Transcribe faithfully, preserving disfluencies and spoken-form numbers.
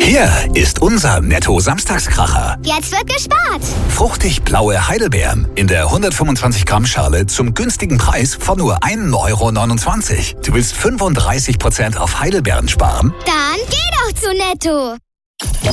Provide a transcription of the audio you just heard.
Hier ist unser Netto-Samstagskracher. Jetzt wird gespart. Fruchtig blaue Heidelbeeren in der hundertfünfundzwanzig Gramm Schale zum günstigen Preis von nur ein Euro neunundzwanzig. Du willst fünfunddreißig Prozent auf Heidelbeeren sparen? Dann geh doch zu Netto.